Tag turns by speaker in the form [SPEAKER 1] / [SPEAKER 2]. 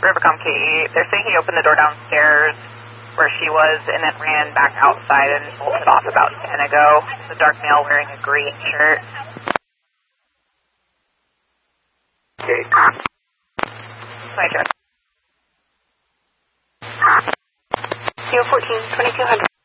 [SPEAKER 1] Rivercom KE. They're saying he opened the door downstairs where she was and then ran back outside and bolted off about 10 ago. The dark male wearing a green shirt.
[SPEAKER 2] Okay.
[SPEAKER 1] My check.
[SPEAKER 3] 014, 2200.